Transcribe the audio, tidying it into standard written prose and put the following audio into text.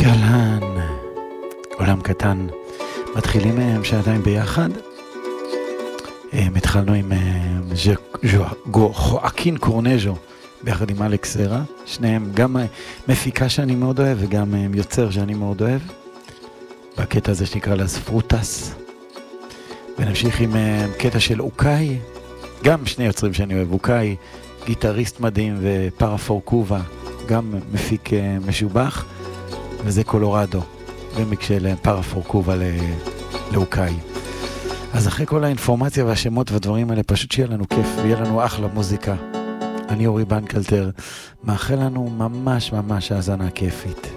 אהלן, עולם קטן, מתחילים שעתיים ביחד. התחלנו עם חואקין קורנז'ו ביחד עם אלכס סרה, שניהם גם מפיקה שאני מאוד אוהב וגם יוצר שאני מאוד אוהב, בקטע הזה שנקרא לס פרוטס. ונמשיך עם קטע של אוקאי, גם שני יוצרים שאני אוהב, אוקאי, גיטריסט מדהים, ופרה פורקובה, גם מפיק משובח, וזה קולורדו, רמיק של פרה פורקובה לאוקאי. אז אחרי כל האינפורמציה והשמות והדברים האלה, פשוט שיהיה לנו כיף ויהיה לנו אחלה מוזיקה. אני אורי בנקלטר, מאחל לנו ממש ממש האזנה כיפית.